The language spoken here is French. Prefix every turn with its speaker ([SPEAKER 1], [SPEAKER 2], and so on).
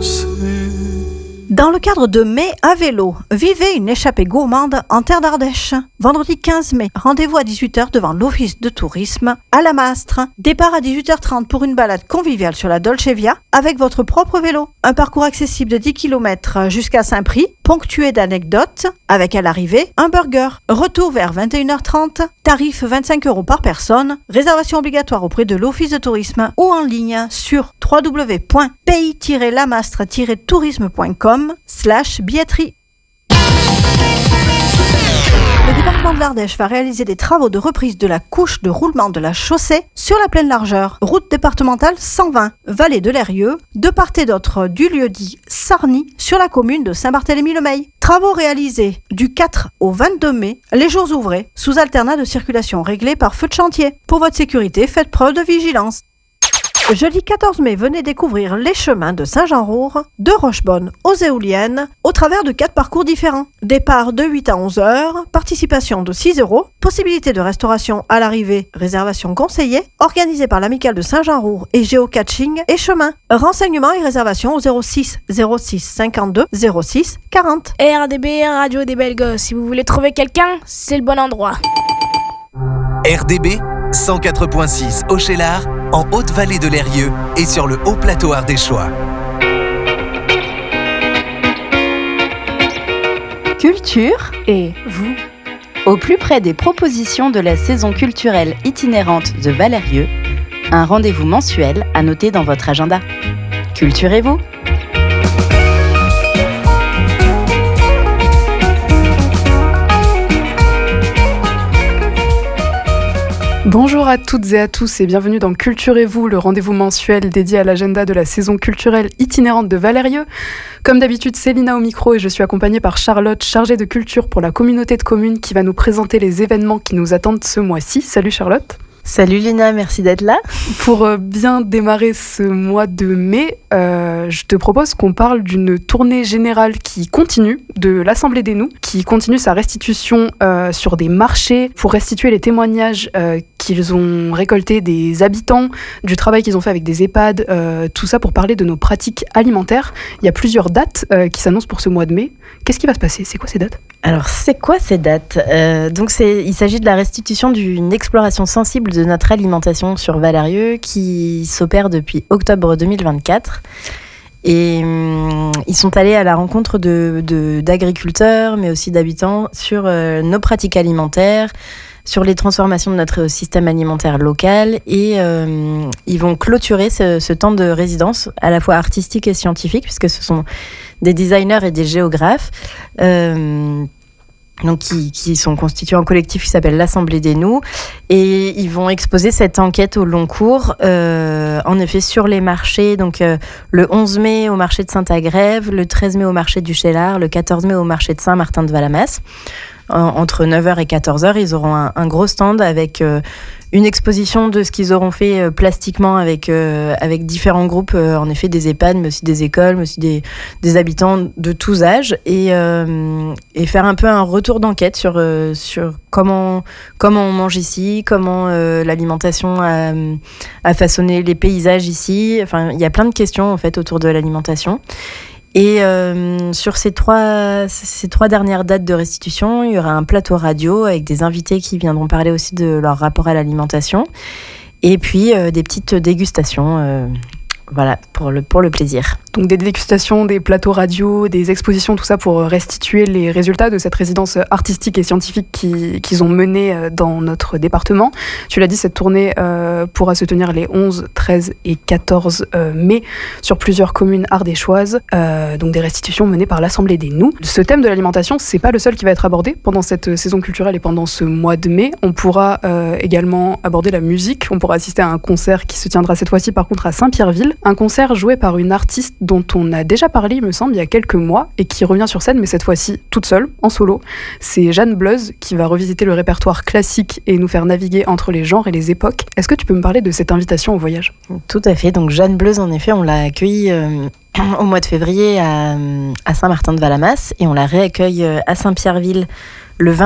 [SPEAKER 1] Dans le cadre de Mai à vélo, vivez une échappée gourmande en terre d'Ardèche. Vendredi 15 mai, rendez-vous à 18h devant l'office de tourisme à la Mastre. Départ à 18h30 pour une balade conviviale sur la Dolce Via avec votre propre vélo. Un parcours accessible de 10 km jusqu'à Saint-Prix, ponctué d'anecdotes, avec à l'arrivée un burger. Retour vers 21h30, tarif 25 € par personne, réservation obligatoire auprès de l'office de tourisme ou en ligne sur www.pays-lamastre-tourisme.com/billetterie. Le département de l'Ardèche va réaliser des travaux de reprise de la couche de roulement de la chaussée sur la pleine largeur, route départementale 120, vallée de l'Eyrieux, de part et d'autre du lieu-dit Sarny, sur la commune de Saint-Barthélemy-le-Meil. Travaux réalisés du 4 au 22 mai, les jours ouvrés, sous alternat de circulation réglée par feu de chantier. Pour votre sécurité, faites preuve de vigilance. Jeudi 14 mai, venez découvrir les chemins de Saint-Jean-Roure, de Rochebonne aux Éoliennes, au travers de 4 parcours différents. Départ de 8 à 11 heures, participation de 6 €, possibilité de restauration à l'arrivée, réservation conseillée, organisée par l'Amicale de Saint-Jean-Roure et Géocaching et Chemin. Renseignements et réservations au 06 06 52 06 40.
[SPEAKER 2] RDB, Radio des Belles Gosses. Si vous voulez trouver quelqu'un, c'est le bon endroit.
[SPEAKER 3] RDB 104.6 au Chélard, en Haute-Vallée de l'Eyrieux et sur le haut plateau ardéchois.
[SPEAKER 4] Culture
[SPEAKER 2] Et vous ?
[SPEAKER 4] au plus près des propositions de la saison culturelle itinérante de Valérieux, un rendez-vous mensuel à noter dans votre agenda. Culturez-vous.
[SPEAKER 5] Bonjour à toutes et à tous et bienvenue dans Culturez-vous, le rendez-vous mensuel dédié à l'agenda de la saison culturelle itinérante de Valérieux. Comme d'habitude, c'est Lina au micro et je suis accompagnée par Charlotte, chargée de culture pour la communauté de communes qui va nous présenter les événements qui nous attendent ce mois-ci. Salut Charlotte.
[SPEAKER 6] Salut Lina, merci d'être là.
[SPEAKER 5] Pour bien démarrer ce mois de mai, je te propose qu'on parle d'une tournée générale qui continue de l'Assemblée des Nous, qui continue sa restitution sur des marchés pour restituer les témoignages qu'ils ont récoltés des habitants, du travail qu'ils ont fait avec des EHPAD, tout ça pour parler de nos pratiques alimentaires. Il y a plusieurs dates qui s'annoncent pour ce mois de mai. Qu'est-ce qui va se passer ? C'est quoi ces dates ?
[SPEAKER 6] Alors, c'est quoi ces dates ? Il s'agit de la restitution d'une exploration sensible de notre alimentation sur Valérieux qui s'opère depuis octobre 2024. Et ils sont allés à la rencontre d'agriculteurs, mais aussi d'habitants sur nos pratiques alimentaires, sur les transformations de notre système alimentaire local et ils vont clôturer ce temps de résidence à la fois artistique et scientifique puisque ce sont des designers et des géographes donc qui sont constitués en collectif qui s'appelle l'Assemblée des Nous et ils vont exposer cette enquête au long cours en effet sur les marchés donc le 11 mai au marché de Saint-Agrève, le 13 mai au marché du Chélard, le 14 mai au marché de Saint-Martin-de-Valamas. Entre 9h et 14h, ils auront un gros stand avec une exposition de ce qu'ils auront fait plastiquement avec différents groupes, en effet des EHPAD, mais aussi des écoles, mais aussi des habitants de tous âges, et faire un peu un retour d'enquête sur comment on mange ici, comment l'alimentation a façonné les paysages ici. Enfin, il y a plein de questions en fait autour de l'alimentation. Et sur ces trois dernières dates de restitution, il y aura un plateau radio avec des invités qui viendront parler aussi de leur rapport à l'alimentation. Et puis des petites dégustations, voilà, pour le plaisir.
[SPEAKER 5] Donc des dégustations, des plateaux radio, des expositions, tout ça pour restituer les résultats de cette résidence artistique et scientifique qu'ils ont menée dans notre département. Tu l'as dit, cette tournée pourra se tenir les 11, 13 et 14 mai sur plusieurs communes ardéchoises, donc des restitutions menées par l'Assemblée des Nous. Ce thème de l'alimentation, c'est pas le seul qui va être abordé pendant cette saison culturelle et pendant ce mois de mai. On pourra également aborder la musique, on pourra assister à un concert qui se tiendra cette fois-ci par contre à Saint-Pierreville, un concert joué par une artiste dont on a déjà parlé, il me semble, il y a quelques mois, et qui revient sur scène, mais cette fois-ci toute seule, en solo. C'est Jeanne Bleuz qui va revisiter le répertoire classique et nous faire naviguer entre les genres et les époques. Est-ce que tu peux me parler de cette invitation au voyage ?
[SPEAKER 6] Tout à fait. Donc Jeanne Bleuz, en effet, on l'a accueillie au mois de février à Saint-Martin-de-Valamas et on la réaccueille à Saint-Pierreville le 20